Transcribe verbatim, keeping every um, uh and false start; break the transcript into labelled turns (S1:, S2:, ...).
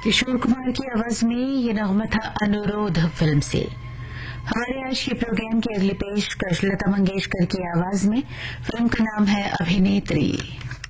S1: किशोर कुमार की आवाज में ये नगमा था अनुरोध फिल्म से। हमारे आज के प्रोग्राम की अगली पेशकश लता मंगेशकर की आवाज में। फिल्म का नाम है अभिनेत्री।